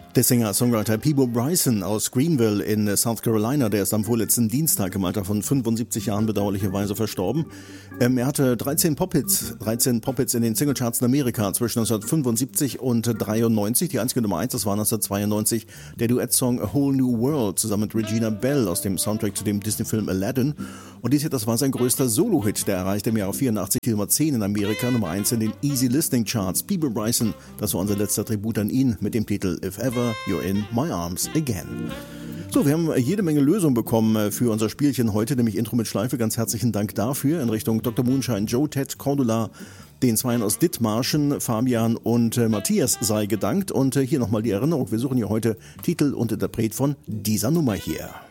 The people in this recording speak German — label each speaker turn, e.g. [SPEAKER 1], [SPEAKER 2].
[SPEAKER 1] Der Singer-Songwriter Peabo Bryson aus Greenville in South Carolina, der ist am vorletzten Dienstag im Alter von 75 Jahren bedauerlicherweise verstorben. Er hatte 13 Pop-Hits in den Singlecharts in Amerika zwischen 1975 und 93. Die einzige Nummer 1, das war 1992 der Duettsong A Whole New World zusammen mit Regina Bell aus dem Soundtrack zu dem Disney-Film Aladdin. Und dies hier, das war sein größter Solo-Hit, der erreichte im Jahre 84 die Nummer 10 in Amerika, Nummer 1 in den Easy Listening Charts. Peabo Bryson, das war unser letzter Tribut an ihn mit dem Titel If Ever You're in My Arms Again. So, wir haben jede Menge Lösungen bekommen für unser Spielchen heute, nämlich Intro mit Schleife. Ganz herzlichen Dank dafür in Richtung Dr. Moonshine, Joe, Ted, Cordula, den Zweien aus Dithmarschen, Fabian und Matthias sei gedankt. Und hier nochmal die Erinnerung, wir suchen hier heute Titel und Interpret von dieser Nummer hier.